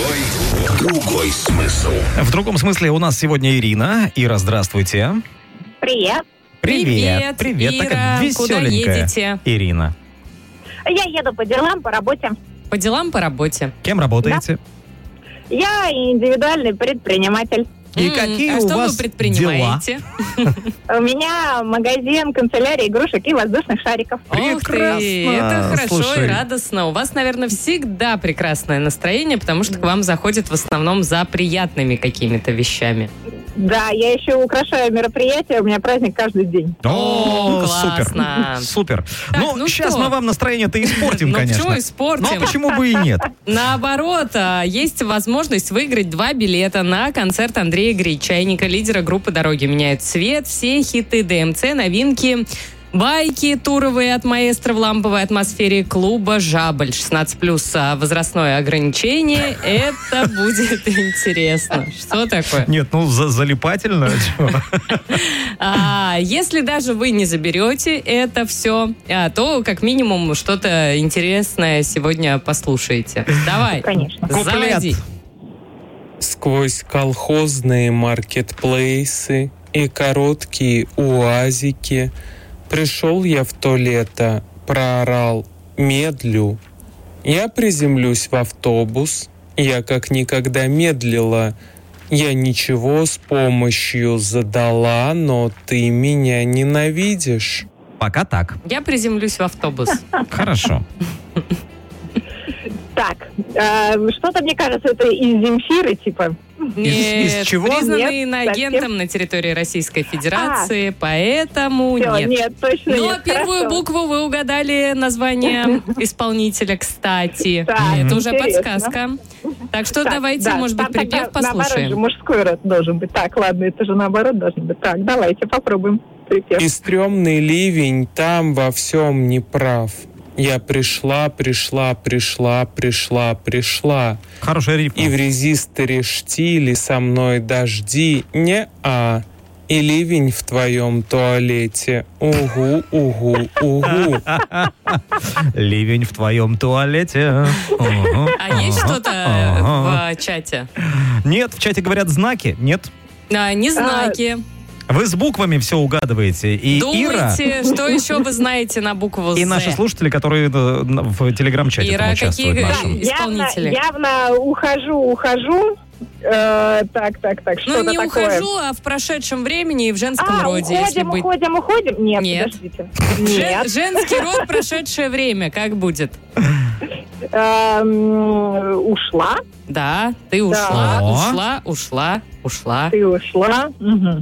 Другой смысл. В другом смысле у нас сегодня Ирина. Ира, здравствуйте. Привет. Привет. Ира, Такая куда веселенькая едете? Ирина. Я еду по делам, по работе. По делам, по работе. Кем работаете? Я индивидуальный предприниматель. И какие у что вас вы предпринимаете? У меня магазин, канцелярия игрушек и воздушных шариков. Ух ты, Прекрасно. это хорошо Слушай. и радостно. У вас, наверное, всегда прекрасное настроение, потому что к вам заходят в основном за приятными какими-то вещами. Да, я еще украшаю мероприятия, у меня праздник каждый день. О, классно. Супер. Так, Ну, ну сейчас что? мы вам настроение-то испортим, Ну, конечно. почему испортим? Но почему бы и нет? Наоборот, есть возможность выиграть 2 билета на концерт Андрея Гречайника, лидера группы «Дороги меняют цвет». Все хиты ДМЦ, новинки, байки туровые от маэстро в ламповой атмосфере клуба «Жабль». 16+, возрастное ограничение. Это будет интересно. Что такое? Нет, ну залипательно. Если даже вы не заберете это все, то как минимум что-то интересное сегодня послушаете. Давай, Конечно. заводи. Сквозь колхозные маркетплейсы и короткие уазики пришел я в то лето, проорал «медлю». Я приземлюсь в автобус, я как никогда медлила. Я ничего с помощью задала, но ты меня ненавидишь. Пока так. Я приземлюсь в автобус. Хорошо. Так, что-то, мне кажется, это из Земфиры, типа. Нет, чего? признанный Нет, иноагентом совсем. на территории Российской Федерации, поэтому Всё, нет. нет, точно Но нет. первую Хорошо. букву вы угадали название исполнителя, кстати. Так, Это уже интересно. подсказка. Так что Так, давайте, да, может быть, там тогда припев наоборот же, послушаем. мужской род должен быть. Так, ладно, это же наоборот должен быть. Так, давайте попробуем припев. И стрёмный ливень там во всем не прав. Я пришла. Хорошая рифма. И в резисторе штили со мной дожди не-а. И ливень в твоем туалете. Угу. Ливень в твоем туалете. А есть что-то в чате? Нет, в чате говорят знаки. Нет. Не знаки. Вы с буквами все угадываете. И Ира, Думаете, что еще вы знаете на букву «З»? и наши слушатели, которые в телеграм-чате Ира, там участвуют какие нашим. исполнители? Явно ухожу. Так, что-то Ну, не такое. ухожу, а в прошедшем времени и в женском роде, если быть. уходим? Нет, Нет. подождите. Нет. Женский род, прошедшее время, как будет? Ушла. Да, ты ушла. Ты ушла.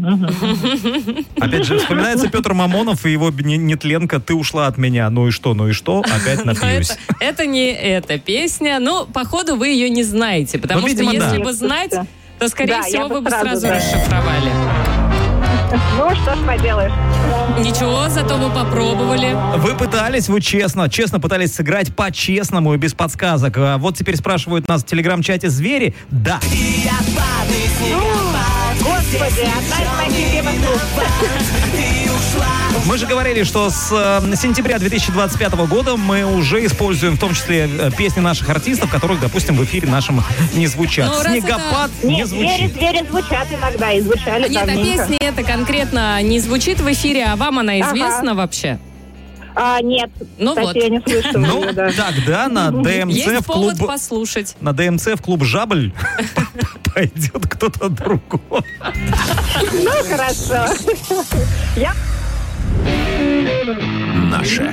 Опять же, вспоминается Петр Мамонов и его нетленка «Ты ушла от меня». Ну и что? Опять Но напьюсь. это не эта песня. Ну, походу, вы ее не знаете, потому Ну, что видимо, если да. бы знать, то, скорее Да, всего, я бы вы бы сразу, сразу да. расшифровали. Ну, что ж поделаешь. Ничего, зато вы попробовали. Вы пытались, вы честно пытались сыграть по-честному и без подсказок. А вот теперь спрашивают нас в телеграм-чате «Звери». Да. Господи, одна из моих любимых групп. Мы же говорили, что с сентября 2025 года мы уже используем в том числе песни наших артистов, которых, допустим, в эфире нашем не звучат. Ну, раз «Снегопад» не Нет, звучит. звери звучат иногда, и звучали Нет, а давненько. песня эта конкретно не звучит в эфире, а вам она известна вообще? Нет, Ну кстати, вот. я не слышала Ну, ее, да. тогда на ДМЦ Есть в клуб... повод послушать. На ДМЦ в клуб «Жабль» пойдет кто-то другой. Ну, хорошо. Наше.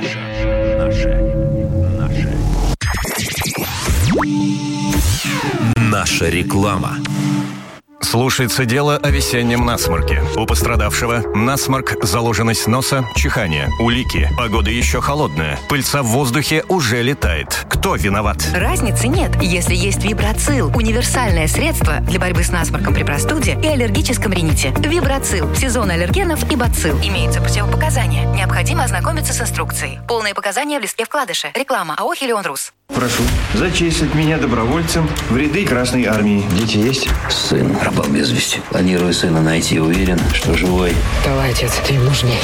Наша реклама. Слушается дело о весеннем насморке. У пострадавшего насморк, заложенность носа, чихание, улики. Погода еще холодная. Пыльца в воздухе уже летает. Кто виноват? Разницы нет, если есть Вибрацил. Универсальное средство для борьбы с насморком при простуде и аллергическом рините. Вибрацил. Сезон аллергенов и бацилл. Имеются противопоказания. Необходимо ознакомиться с инструкцией. Полные показания в листке вкладыша. Реклама АО «Хелион Рус». Прошу зачислить меня добровольцем в ряды Красной Армии. Дети есть? Сын пропал без вести. Планирую сына найти, уверен, что живой. Давай, отец, ты им нужнее.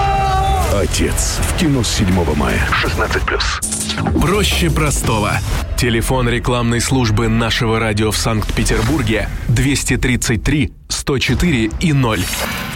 Отец. В кино с 7 мая. 16+. Проще простого. Телефон рекламной службы нашего радио в Санкт-Петербурге 233 104 и 0.